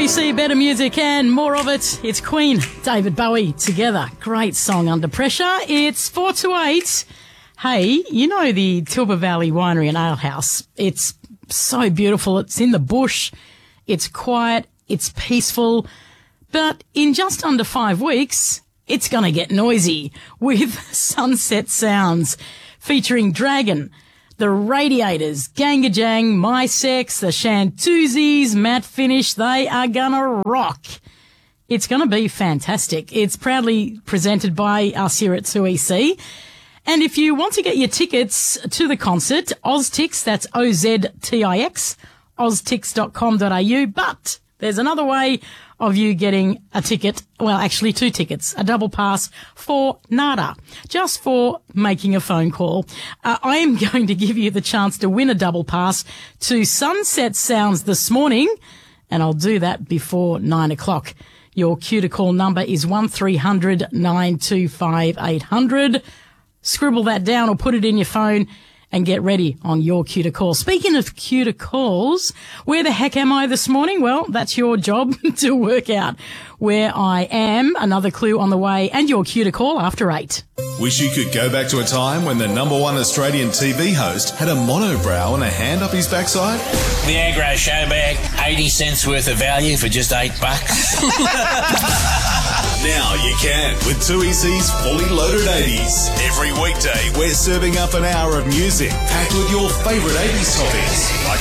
2EC, better music and more of it. It's Queen, David Bowie together. Great song, Under Pressure. It's 4 to 8. Hey, you know the Tilba Valley Winery and Ale House. It's so beautiful. It's in the bush. It's quiet. It's peaceful. But in just under 5 weeks, it's going to get noisy with Sunset Sounds featuring Dragon, the Radiators, Gangajang, My Sex, the Shantuzis, Matte Finish. They are gonna rock. It's gonna be fantastic. It's proudly presented by us here at 2EC. And if you want to get your tickets to the concert, Oztix, that's OZTIX, oztix.com.au. But there's another way of you getting a ticket, well, actually 2 tickets, a double pass for nada, just for making a phone call. I am going to give you the chance to win a double pass to Sunset Sounds this morning, and I'll do that before 9 o'clock. Your cue to call number is 1300 925 800. Scribble that down or put it in your phone and get ready on your cue to call. Speaking of cue to calls, where the heck am I this morning? Well, that's your job to work out where I am. Another clue on the way and your cue to call after 8. Wish you could go back to a time when the #1 Australian TV host had a monobrow and a hand up his backside? The Agro Show bag, 80 cents worth of value for just $8. Now you can with 2EC's Fully Loaded 80s. Every weekday, we're serving up an hour of music packed with your favourite 80s topics.